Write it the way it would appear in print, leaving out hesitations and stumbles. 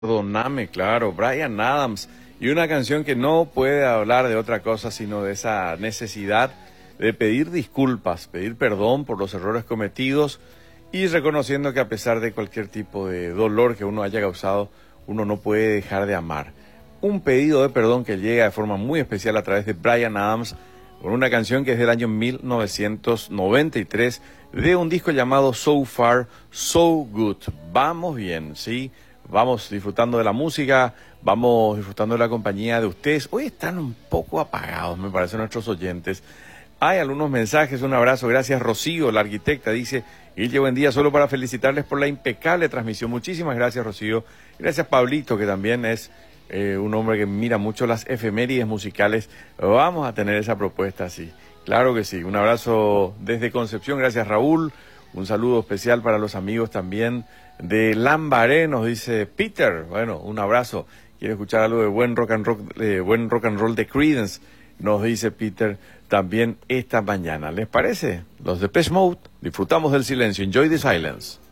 Perdóname, claro, Bryan Adams. Y una canción que no puede hablar de otra cosa sino de esa necesidad de pedir disculpas, pedir perdón por los errores cometidos y reconociendo que a pesar de cualquier tipo de dolor que uno haya causado, uno no puede dejar de amar. Un pedido de perdón que llega de forma muy especial a través de Bryan Adams con una canción que es del año 1993 de un disco llamado So Far, So Good. Vamos bien, ¿sí? Vamos disfrutando de la música, vamos disfrutando de la compañía de ustedes. Hoy están un poco apagados, me parece, nuestros oyentes. Hay algunos mensajes, un abrazo, gracias Rocío, la arquitecta, dice, Guille, buen día, solo para felicitarles por la impecable transmisión. Muchísimas gracias Rocío, gracias Pablito, que también es un hombre que mira mucho las efemérides musicales. Vamos a tener esa propuesta, sí, claro que sí. Un abrazo desde Concepción, gracias Raúl. Un saludo especial para los amigos también de Lambaré, nos dice Peter. Bueno, un abrazo. Quiere escuchar algo de buen rock and roll de Creedence, nos dice Peter también esta mañana. ¿Les parece? Los Depeche Mode, disfrutamos del silencio. Enjoy the silence.